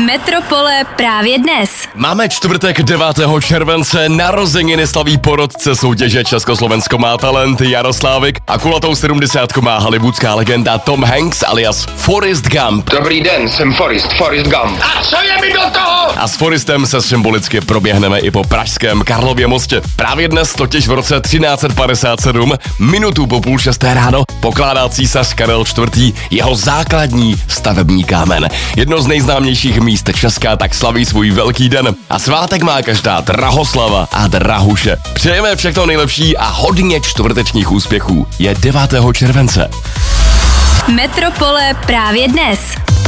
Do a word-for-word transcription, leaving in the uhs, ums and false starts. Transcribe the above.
Metropole právě dnes. Máme čtvrtek devátého července, narozeniny slaví porotce soutěže Československo má talent Jaroslávik a kulatou sedmdesátku má hollywoodská legenda Tom Hanks alias Forrest Gump. Dobrý den, jsem Forrest, Forrest Gump. A co je mi do toho? A s Forrestem se symbolicky proběhneme i po pražském Karlově mostě. Právě dnes, totiž v roce třináct set padesát sedm, minutu po půl šesté ráno, pokládá císař Karel čtvrtý jeho základní stavební kámen. Jedno z nejznámějších míst Česka tak slaví svůj velký den. A svátek má každá Drahoslava a Drahuše. Přejeme všechno nejlepší a hodně čtvrtečních úspěchů. Je devátého července. Metropole právě dnes.